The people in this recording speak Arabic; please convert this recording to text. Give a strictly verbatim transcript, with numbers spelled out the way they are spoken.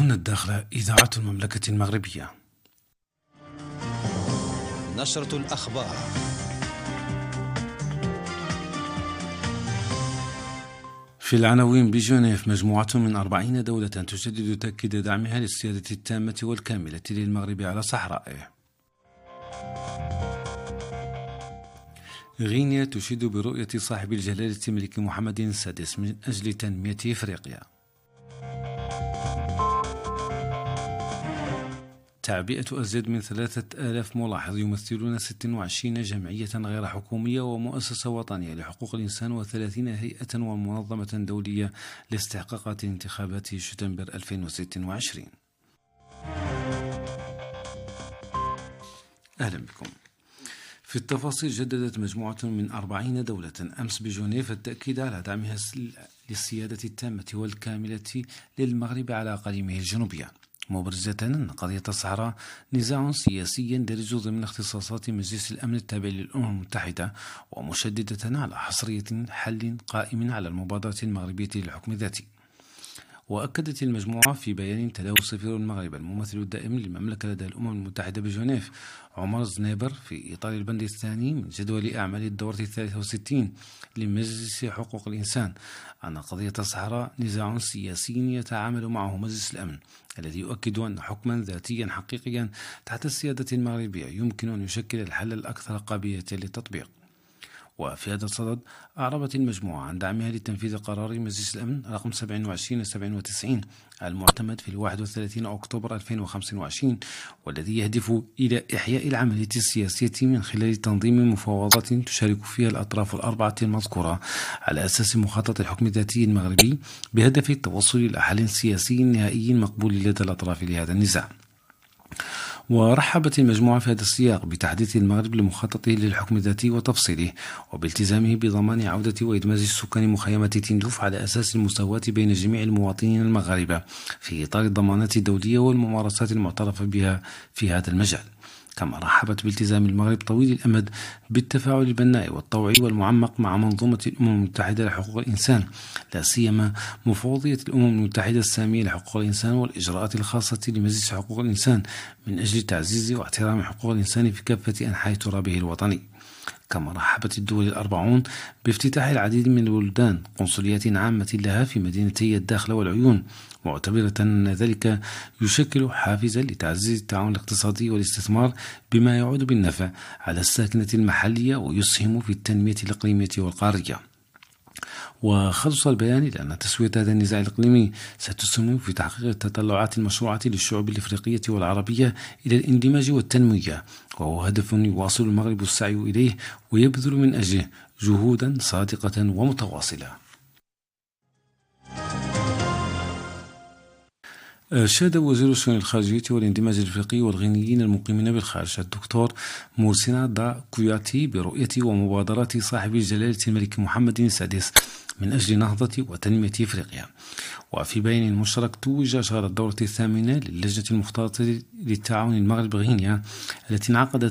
هنا الداخلة إذاعة المملكة المغربية. نشرة الأخبار. في العناوين: بجنيف مجموعة من أربعين دولة تجدد تأكيد دعمها للسيادة التامة والكاملة للمغرب على صحرائه. غينيا تشيد برؤية صاحب الجلالة الملك محمد السادس من أجل تنمية إفريقيا. تعبئة أزيد من ثلاثة آلاف ملاحظ يمثلون ستة وعشرين جمعية غير حكومية ومؤسسة وطنية لحقوق الإنسان وثلاثين هيئة ومنظمة دولية لاستحقاقات انتخابات شتنبر ألفين وستة وعشرين. أهلا بكم. في التفاصيل: جددت مجموعة من أربعين دولة أمس بجنيف التأكيد على دعمها للسيادة التامة والكاملة للمغرب على أقاليمه الجنوبية، مبرزة أن قضية الصحراء نزاع سياسي يندرج ضمن اختصاصات مجلس الأمن التابع للأمم المتحدة، ومشددة على حصرية حل قائم على المبادرة المغربية للحكم الذاتي. وأكدت المجموعة في بيان تلاه سفير المغرب الممثل الدائم للمملكة لدى الأمم المتحدة بجنيف عمر زنيبر في إطار البند الثاني من جدول أعمال الدورة الثالثة والستين لمجلس حقوق الإنسان أن قضية الصحراء نزاع سياسي يتعامل معه مجلس الأمن، الذي يؤكد أن حكما ذاتيا حقيقيا تحت السيادة المغربية يمكن أن يشكل الحل الأكثر قابلية للتطبيق. وفي هذا الصدد أعربت المجموعة عن دعمها لتنفيذ قرار مجلس الأمن رقم سبعة وعشرين سبعة وتسعين المعتمد في الواحد وثلاثين أكتوبر ألفين وخمسة وعشرين، والذي يهدف إلى إحياء العملية السياسية من خلال تنظيم مفاوضات تشارك فيها الأطراف الأربعة المذكورة على أساس مخطط الحكم الذاتي المغربي بهدف التوصل إلى حل سياسي نهائي مقبول لدى الأطراف لهذا النزاع. ورحبت المجموعة في هذا السياق بتحديث المغرب لمخططه للحكم الذاتي وتفصيله، وبالتزامه بضمان عودة وإدماج السكان مخيمة تندوف على أساس المساواة بين جميع المواطنين المغاربة في إطار الضمانات الدولية والممارسات المعترف بها في هذا المجال. كما رحبت بالتزام المغرب طويل الأمد بالتفاعل البناء والطوعي والمعمق مع منظومة الأمم المتحدة لحقوق الإنسان، لا سيما مفوضية الأمم المتحدة السامية لحقوق الإنسان والإجراءات الخاصة لمجلس حقوق الإنسان من أجل تعزيز واحترام حقوق الإنسان في كافة أنحاء ترابه الوطني. كما رحبت الدول الأربعون بافتتاح العديد من البلدان قنصليات عامة لها في مدينتي الداخلة والعيون، معتبرة أن ذلك يشكل حافزا لتعزيز التعاون الاقتصادي والاستثمار بما يعود بالنفع على الساكنة المحلية ويسهم في التنمية الإقليمية والقارية. وخصص البيان لأن تسوية هذا النزاع الإقليمي ستسهم في تحقيق التطلعات المشروعة للشعوب الإفريقية والعربية إلى الاندماج والتنمية، وهو هدف يواصل المغرب السعي إليه ويبذل من أجله جهودا صادقة ومتواصلة. أشاد وزير الشؤون الخارجية والاندماج الإفريقي والغينيين المقيمين بالخارج الدكتور مورسينا دا كوياتي برؤية ومبادرات صاحب الجلالة الملك محمد السادس من أجل نهضة وتنمية إفريقيا. وفي بيان مشترك توج شهر الدورة الثامنة للجنة المختلطة للتعاون المغرب غينيا التي انعقدت